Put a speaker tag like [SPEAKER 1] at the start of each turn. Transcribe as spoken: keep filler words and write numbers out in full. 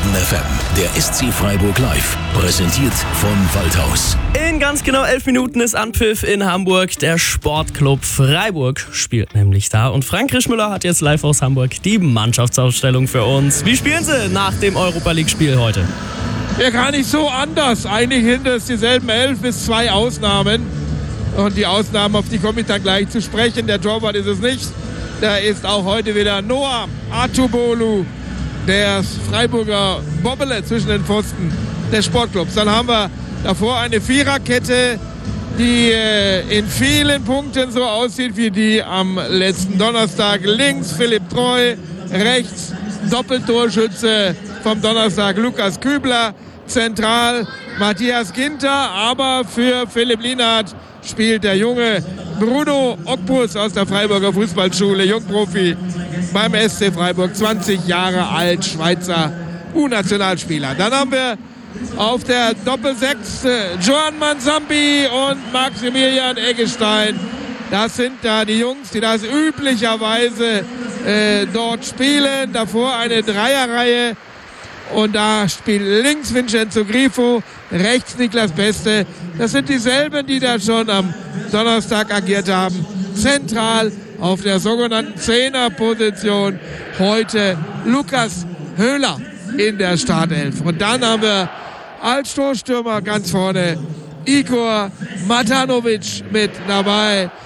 [SPEAKER 1] Norden F M, der S C Freiburg live, präsentiert von Waldhaus.
[SPEAKER 2] In ganz genau elf Minuten ist Anpfiff in Hamburg. Der Sportclub Freiburg spielt nämlich da. Und Frank Rischmüller hat jetzt live aus Hamburg die Mannschaftsausstellung für uns. Wie spielen sie nach dem Europa-League-Spiel heute?
[SPEAKER 3] Ja, gar nicht so anders. Eigentlich sind es dieselben elf bis zwei Ausnahmen. Und die Ausnahmen, auf die komme ich dann gleich zu sprechen. Der Torwart ist es nicht. Da ist auch heute wieder Noah Atubolu, der Freiburger Bobbele zwischen den Pfosten des Sportclubs. Dann haben wir davor eine Viererkette, die äh, in vielen Punkten so aussieht wie die am letzten Donnerstag. Links Philipp Treu, rechts Doppeltorschütze vom Donnerstag Lukas Kübler, zentral Matthias Ginter, aber für Philipp Lienhardt spielt der junge Bruno Okpus aus der Freiburger Fußballschule, Jungprofi beim S C Freiburg, zwanzig Jahre alt, Schweizer U-Nationalspieler. Dann haben wir auf der Doppelsechs äh, Joan Mansambi und Maximilian Eggestein. Das sind da die Jungs, die das üblicherweise äh, dort spielen. Davor eine Dreierreihe. Und da spielt links Vincenzo Grifo, rechts Niklas Beste. Das sind dieselben, die da schon am Donnerstag agiert haben. Zentral auf der sogenannten Zehnerposition heute Lukas Höhler in der Startelf. Und dann haben wir als Stoßstürmer ganz vorne Igor Matanovic mit dabei.